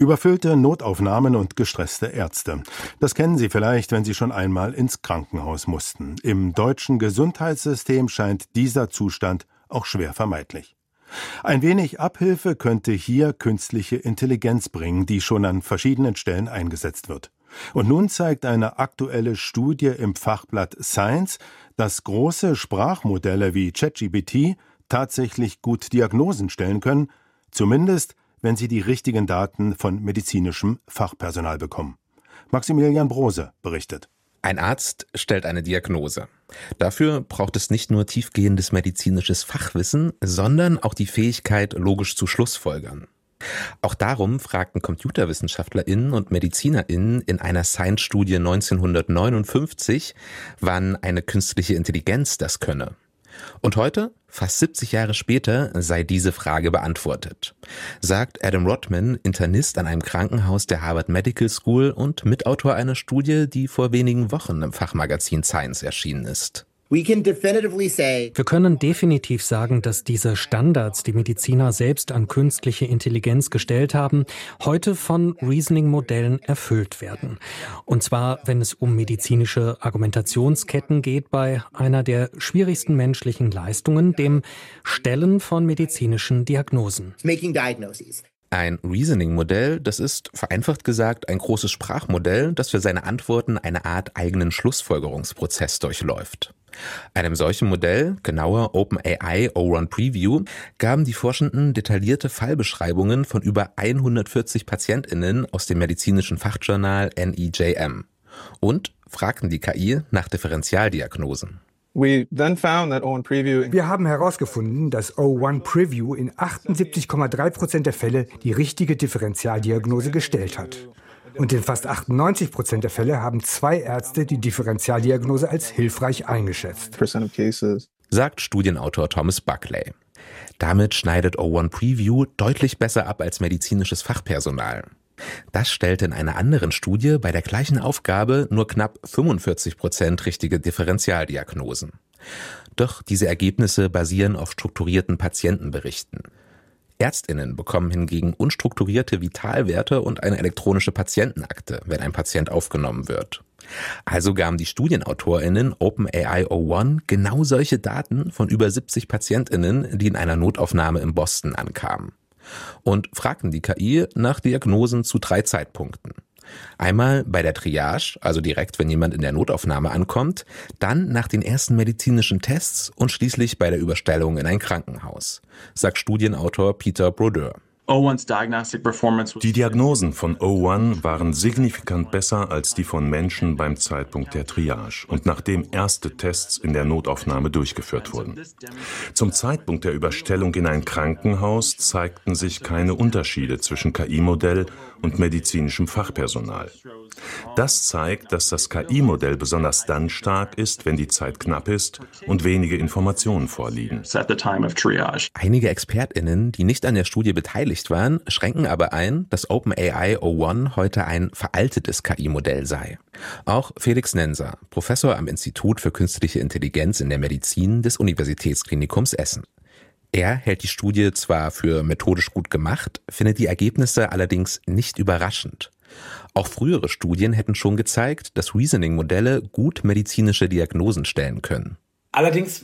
Überfüllte Notaufnahmen und gestresste Ärzte. Das kennen Sie vielleicht, wenn Sie schon einmal ins Krankenhaus mussten. Im deutschen Gesundheitssystem scheint dieser Zustand auch schwer vermeidlich. Ein wenig Abhilfe könnte hier künstliche Intelligenz bringen, die schon an verschiedenen Stellen eingesetzt wird. Und nun zeigt eine aktuelle Studie im Fachblatt Science, dass große Sprachmodelle wie ChatGPT tatsächlich gut Diagnosen stellen können, zumindest wenn sie die richtigen Daten von medizinischem Fachpersonal bekommen. Maximilian Brose berichtet. Ein Arzt stellt eine Diagnose. Dafür braucht es nicht nur tiefgehendes medizinisches Fachwissen, sondern auch die Fähigkeit, logisch zu schlussfolgern. Auch darum fragten ComputerwissenschaftlerInnen und MedizinerInnen in einer Science-Studie 1959, wann eine künstliche Intelligenz das könne. Und heute, fast 70 Jahre später, sei diese Frage beantwortet, sagt Adam Rodman, Internist an einem Krankenhaus der Harvard Medical School und Mitautor einer Studie, die vor wenigen Wochen im Fachmagazin Science erschienen ist. Wir können definitiv sagen, dass diese Standards, die Mediziner selbst an künstliche Intelligenz gestellt haben, heute von Reasoning-Modellen erfüllt werden. Und zwar, wenn es um medizinische Argumentationsketten geht, bei einer der schwierigsten menschlichen Leistungen, dem Stellen von medizinischen Diagnosen. Ein Reasoning-Modell, das ist, vereinfacht gesagt, ein großes Sprachmodell, das für seine Antworten eine Art eigenen Schlussfolgerungsprozess durchläuft. Einem solchen Modell, genauer OpenAI O1 Preview, gaben die Forschenden detaillierte Fallbeschreibungen von über 140 PatientInnen aus dem medizinischen Fachjournal NEJM und fragten die KI nach Differentialdiagnosen. Wir haben herausgefunden, dass O1 Preview in 78,3% der Fälle die richtige Differentialdiagnose gestellt hat. Und in fast 98% der Fälle haben 2 Ärzte die Differentialdiagnose als hilfreich eingeschätzt, sagt Studienautor Thomas Buckley. Damit schneidet O1 Preview deutlich besser ab als medizinisches Fachpersonal. Das stellte in einer anderen Studie bei der gleichen Aufgabe nur knapp 45% richtige Differentialdiagnosen. Doch diese Ergebnisse basieren auf strukturierten Patientenberichten. ÄrztInnen bekommen hingegen unstrukturierte Vitalwerte und eine elektronische Patientenakte, wenn ein Patient aufgenommen wird. Also gaben die StudienautorInnen OpenAI O1 genau solche Daten von über 70 PatientInnen, die in einer Notaufnahme in Boston ankamen. Und fragten die KI nach Diagnosen zu 3 Zeitpunkten. Einmal bei der Triage, also direkt, wenn jemand in der Notaufnahme ankommt, dann nach den ersten medizinischen Tests und schließlich bei der Überstellung in ein Krankenhaus, sagt Studienautor Peter Brodeur. Die Diagnosen von O1 waren signifikant besser als die von Menschen beim Zeitpunkt der Triage und nachdem erste Tests in der Notaufnahme durchgeführt wurden. Zum Zeitpunkt der Überstellung in ein Krankenhaus zeigten sich keine Unterschiede zwischen KI-Modell und medizinischem Fachpersonal. Das zeigt, dass das KI-Modell besonders dann stark ist, wenn die Zeit knapp ist und wenige Informationen vorliegen. Einige ExpertInnen, die nicht an der Studie beteiligt waren, schränken aber ein, dass OpenAI O1 heute ein veraltetes KI-Modell sei. Auch Felix Nenser, Professor am Institut für Künstliche Intelligenz in der Medizin des Universitätsklinikums Essen. Er hält die Studie zwar für methodisch gut gemacht, findet die Ergebnisse allerdings nicht überraschend. Auch frühere Studien hätten schon gezeigt, dass Reasoning-Modelle gut medizinische Diagnosen stellen können. Allerdings